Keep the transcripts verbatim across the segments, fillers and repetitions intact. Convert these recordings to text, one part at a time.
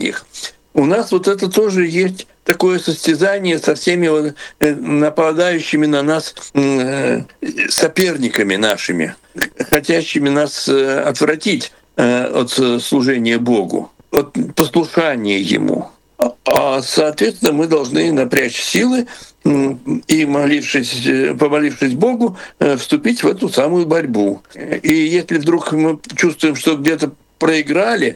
их. У нас вот это тоже есть такое состязание со всеми вот нападающими на нас соперниками нашими, хотящими нас отвратить от служения Богу, от послушания Ему. А, соответственно, мы должны напрячь силы и, молившись, помолившись Богу, вступить в эту самую борьбу. И если вдруг мы чувствуем, что где-то проиграли,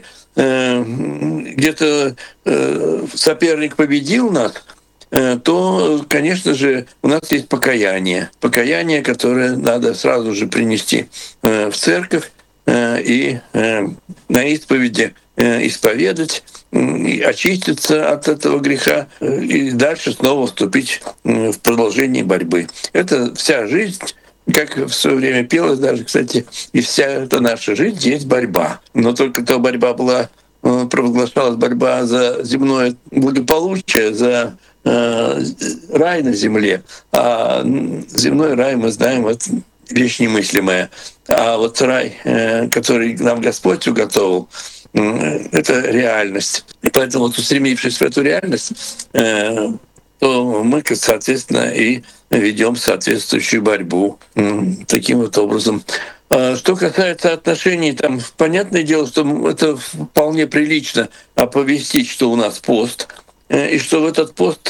где-то соперник победил нас, то, конечно же, у нас есть покаяние. Покаяние, которое надо сразу же принести в церковь и на исповеди исповедать, очиститься от этого греха и дальше снова вступить в продолжение борьбы. Это вся жизнь, как в свое время пелось даже, кстати, и вся эта наша жизнь есть борьба. Но только та борьба была, провозглашалась борьба за земное благополучие, за э, рай на земле. А земной рай, мы знаем, это вещь немыслимая. А вот рай, э, который нам Господь уготовил, это реальность. И поэтому, вот, устремившись в эту реальность, э, то мы, соответственно, и ведем соответствующую борьбу таким вот образом. Что касается отношений, там понятное дело, что это вполне прилично оповестить, что у нас пост, и что в этот пост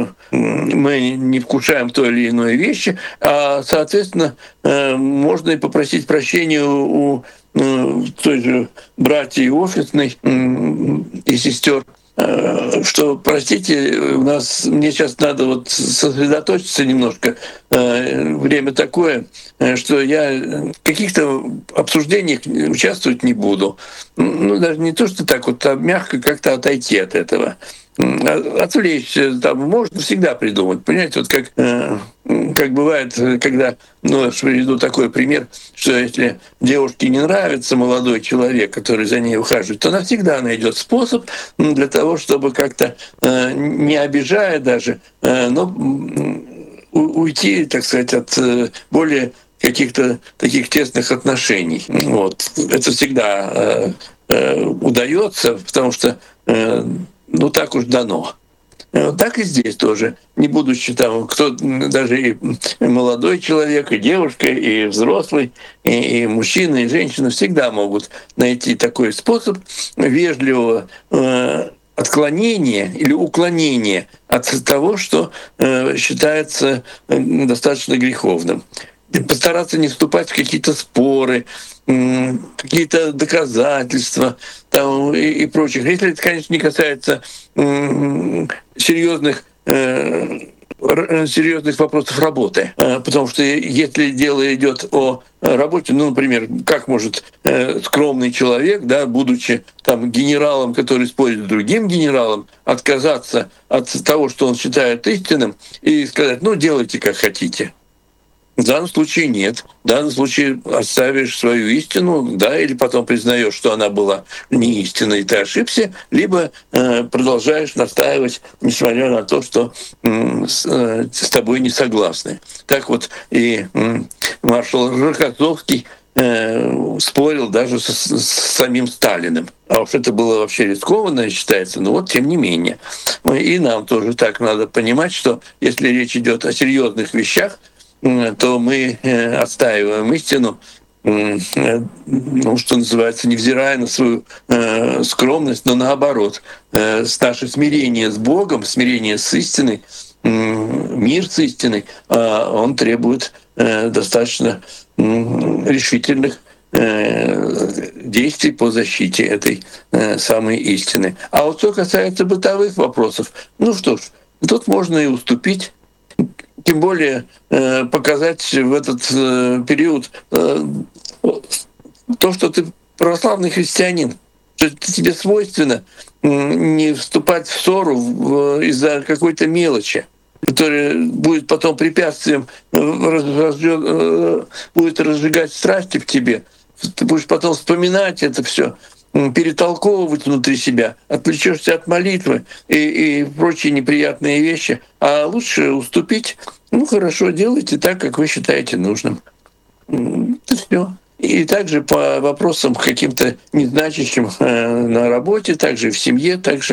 мы не вкушаем той или иной вещи, а, соответственно, можно и попросить прощения у той же братьев офисной и сестер, что, простите, у нас мне сейчас надо вот сосредоточиться немножко. Время такое, что я в каких-то обсуждениях участвовать не буду. Ну, даже не то, что так вот, а мягко как-то отойти от этого. Отвлечься там можно всегда придумать. Понимаете, вот как, как бывает, когда, ну, я приведу такой пример, что если девушке не нравится молодой человек, который за ней ухаживает, то она всегда найдет способ для того, чтобы как-то, не обижая даже, но уйти, так сказать, от более каких-то таких тесных отношений. Вот. Это всегда удается, потому что ну так уж дано. Так и здесь тоже. Не будучи там, кто даже и молодой человек, и девушка, и взрослый, и, и мужчина, и женщина всегда могут найти такой способ вежливого э, отклонения или уклонения от того, что э, считается достаточно греховным. Постараться не вступать в какие-то споры, какие-то доказательства там, и, и прочих. Если это, конечно, не касается серьезных, серьезных вопросов работы. Потому что если дело идет о работе, ну, например, как может скромный человек, да, будучи там генералом, который спорит с другим генералом, отказаться от того, что он считает истинным, и сказать, ну, делайте как хотите. В данном случае нет. В данном случае оставишь свою истину, да, или потом признаешь, что она была не истинной, и ты ошибся, либо э, продолжаешь настаивать, несмотря на то, что э, с, э, с тобой не согласны. Так вот и э, маршал Рокоссовский э, спорил даже с, с самим Сталиным. А уж это было вообще рискованно, считается, но вот тем не менее. И нам тоже так надо понимать, что если речь идет о серьезных вещах, то мы отстаиваем истину, ну, что называется, невзирая на свою э, скромность, но наоборот, э, наше смирение с Богом, смирение с истиной, э, мир с истиной, э, он требует э, достаточно э, решительных э, действий по защите этой э, самой истины. А вот что касается бытовых вопросов, ну что ж, тут можно и уступить. Тем более э, показать в этот э, период э, то, что ты православный христианин, что тебе свойственно э, не вступать в ссору в, из-за какой-то мелочи, которая будет потом препятствием, э, разжё, э, будет разжигать страсти в тебе. Ты будешь потом вспоминать это все, перетолковывать внутри себя, отвлечешься от молитвы и, и прочие неприятные вещи, а лучше уступить. Ну хорошо, делайте так, как вы считаете нужным. Это все. И также по вопросам каким-то незначащим на работе, также в семье, также